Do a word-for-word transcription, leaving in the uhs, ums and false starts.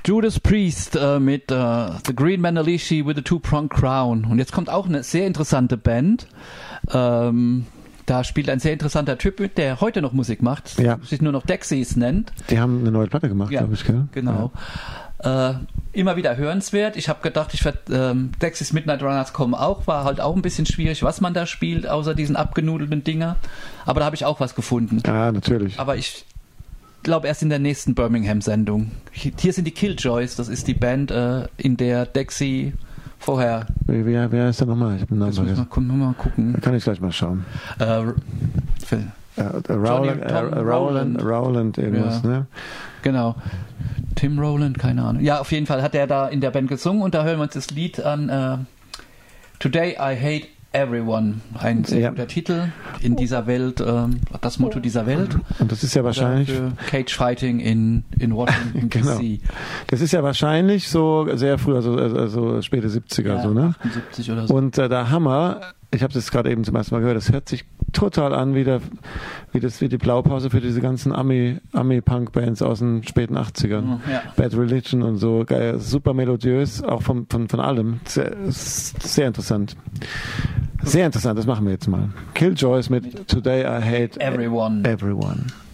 Judas Priest äh, mit äh, The Green Manalishi with a Two-Pronged Crown. Und jetzt kommt auch eine sehr interessante Band. Ähm, da spielt ein sehr interessanter Typ mit, der heute noch Musik macht, ja. sich nur noch Dexys nennt. Die haben eine neue Platte gemacht, ja, glaube ich, gell? Genau. Ja. Äh, immer wieder hörenswert. Ich habe gedacht, ich werd, ähm, Dexys Midnight Runners kommen auch, war halt auch ein bisschen schwierig, was man da spielt, außer diesen abgenudelten Dinger. Aber da habe ich auch was gefunden. Ja, natürlich. Aber ich glaube erst in der nächsten Birmingham-Sendung. Hier sind die Killjoys, das ist die Band, äh, in der Dexy vorher... Wie, wie, wer ist der nochmal? Ich habe den Namen vergessen. Mal, mal gucken. Da kann ich gleich mal schauen. Äh, Phil. Uh, uh, Rowland, uh, Rowland, Rowland irgendwas, ja. ne? Genau. Tim Rowland, keine Ahnung. Ja, auf jeden Fall hat er da in der Band gesungen und da hören wir uns das Lied an. Uh, Today I Hate Everyone. Ein sehr ja. guter Titel in dieser Welt, ähm, das Motto dieser Welt. Und das ist ja wahrscheinlich... Für Cage Fighting in, in Washington genau. D C. Das ist ja wahrscheinlich so sehr früh, also, also späte siebziger, ja, so, ne? achtundsiebzig oder so. Und äh, der Hammer, ich habe das gerade eben zum ersten Mal gehört, das hört sich total an wie, der, wie, das, wie die Blaupause für diese ganzen Ami, Ami-Punk-Bands aus den späten achtzigern. Ja. Bad Religion und so, geil, super melodiös, auch von, von, von allem. Sehr, sehr interessant. Sehr interessant, das machen wir jetzt mal. Killjoys mit Today I Hate Everyone. Everyone.